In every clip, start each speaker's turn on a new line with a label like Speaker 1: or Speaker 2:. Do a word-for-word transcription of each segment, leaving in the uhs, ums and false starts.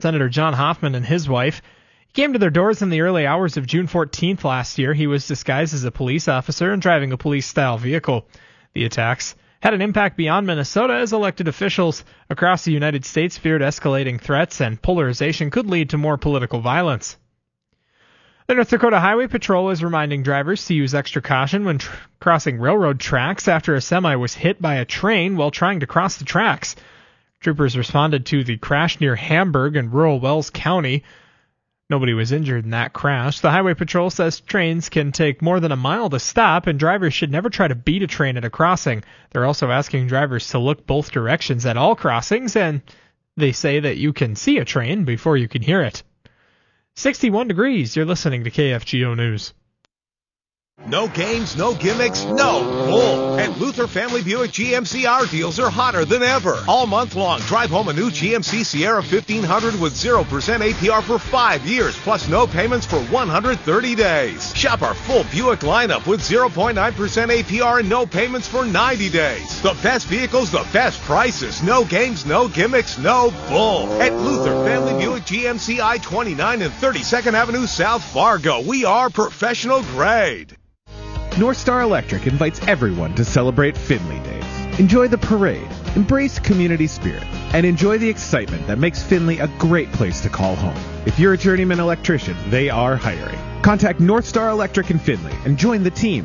Speaker 1: Senator John Hoffman and his wife. He came to their doors in the early hours of June fourteenth last year. He was disguised as a police officer and driving a police-style vehicle. The attacks had an impact beyond Minnesota as elected officials across the United States feared escalating threats and polarization could lead to more political violence. The North Dakota Highway Patrol is reminding drivers to use extra caution when tr- crossing railroad tracks after a semi was hit by a train while trying to cross the tracks. Troopers responded to the crash near Hamburg in rural Wells County. Nobody was injured in that crash. The Highway Patrol says trains can take more than a mile to stop, and drivers should never try to beat a train at a crossing. They're also asking drivers to look both directions at all crossings, and they say that you can see a train before you can hear it. sixty-one degrees. You're listening to K F G O News.
Speaker 2: No games, no gimmicks, no bull. At Luther Family Buick G M C, our deals are hotter than ever. All month long, drive home a new G M C Sierra fifteen hundred with zero percent A P R for five years, plus no payments for one hundred thirty days. Shop our full Buick lineup with zero point nine percent A P R and no payments for ninety days. The best vehicles, the best prices. No games, no gimmicks, no bull. At Luther Family Buick G M C, I twenty-nine and thirty-second Avenue South Fargo. We are professional grade.
Speaker 3: North Star Electric invites everyone to celebrate Finley Days. Enjoy the parade, embrace community spirit, and enjoy the excitement that makes Finley a great place to call home. If you're a journeyman electrician, they are hiring. Contact North Star Electric in Finley and join the team.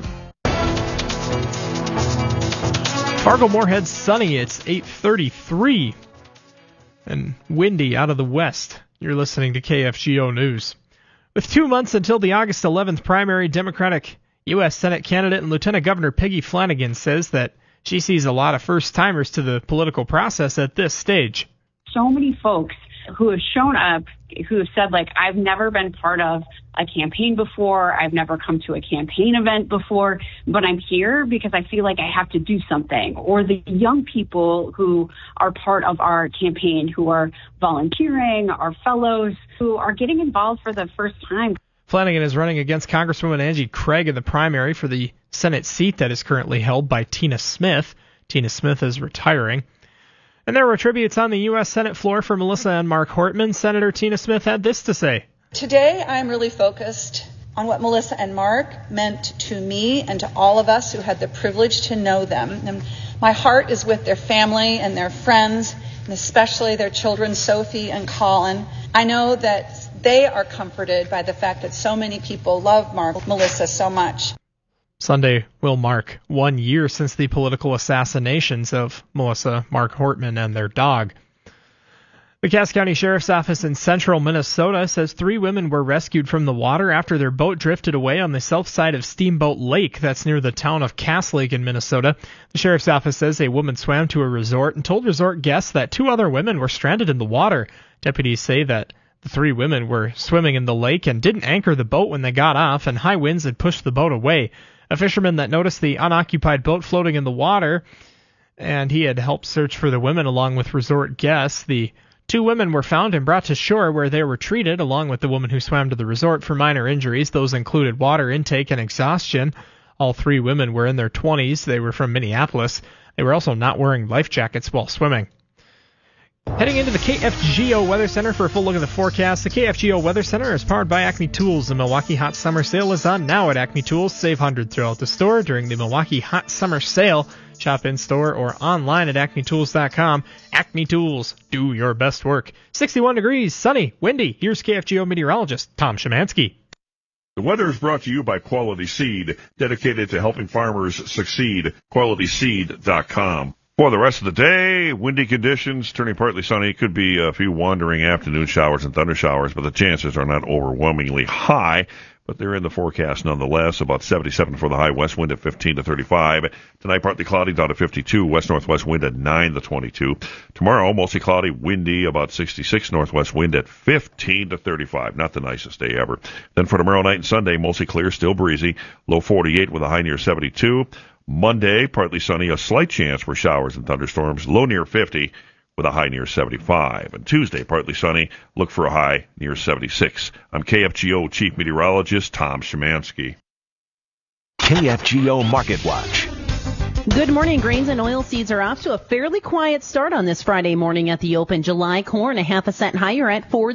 Speaker 1: Fargo-Moorhead sunny. It's eight thirty-three and windy out of the west. You're listening to K F G O News. With two months until the August eleventh primary, Democratic U S Senate candidate and Lieutenant Governor Peggy Flanagan says that she sees a lot of first-timers to the political process at this stage.
Speaker 4: So many folks who have shown up, who have said, like, I've never been part of a campaign before, I've never come to a campaign event before, but I'm here because I feel like I have to do something. Or the young people who are part of our campaign, who are volunteering, our fellows, who are getting involved for the first time.
Speaker 1: Flanagan is running against Congresswoman Angie Craig in the primary for the Senate seat that is currently held by Tina Smith. Tina Smith is retiring. And there were tributes on the U S Senate floor for Melissa and Mark Hortman. Senator Tina Smith had this to say.
Speaker 5: Today, I'm really focused on what Melissa and Mark meant to me and to all of us who had the privilege to know them. And my heart is with their family and their friends, and especially their children, Sophie and Colin. I know that they are comforted by the fact that so many people love Mark, Melissa so much.
Speaker 1: Sunday will mark one year since the political assassinations of Melissa, Mark Hortman, and their dog. The Cass County Sheriff's Office in central Minnesota says three women were rescued from the water after their boat drifted away on the south side of Steamboat Lake. That's near the town of Cass Lake in Minnesota. The Sheriff's Office says a woman swam to a resort and told resort guests that two other women were stranded in the water. Deputies say that the three women were swimming in the lake and didn't anchor the boat when they got off, and high winds had pushed the boat away. A fisherman that noticed the unoccupied boat floating in the water, and he had helped search for the women along with resort guests. The two women were found and brought to shore where they were treated, along with the woman who swam to the resort, for minor injuries. Those included water intake and exhaustion. All three women were in their twenties. They were from Minneapolis. They were also not wearing life jackets while swimming. Heading into the K F G O Weather Center for a full look at the forecast. The K F G O Weather Center is powered by Acme Tools. The Milwaukee Hot Summer Sale is on now at Acme Tools. Save one hundred throughout the store during the Milwaukee Hot Summer Sale. Shop in-store or online at acme tools dot com. Acme Tools, do your best work. sixty-one degrees, sunny, windy. Here's K F G O meteorologist Tom Szymanski.
Speaker 6: The weather is brought to you by Quality Seed, dedicated to helping farmers succeed. quality seed dot com. For the rest of the day, windy conditions, turning partly sunny. Could be a few wandering afternoon showers and thunder showers, but the chances are not overwhelmingly high. But they're in the forecast nonetheless. About seventy-seven for the high, west wind at fifteen to thirty-five. Tonight, partly cloudy, down to fifty-two. West-northwest wind at nine to twenty-two. Tomorrow, mostly cloudy, windy, about sixty-six. Northwest wind at fifteen to thirty-five. Not the nicest day ever. Then for tomorrow night and Sunday, mostly clear, still breezy. Low forty-eight with a high near seventy-two. Monday, partly sunny, a slight chance for showers and thunderstorms, low near fifty with a high near seventy-five. And Tuesday, partly sunny, look for a high near seventy-six. I'm K F G O Chief Meteorologist Tom Szymanski.
Speaker 7: K F G O Market Watch. Good morning. Grains and oilseeds are off to a fairly quiet start on this Friday morning at the open. July corn a half a cent higher at four.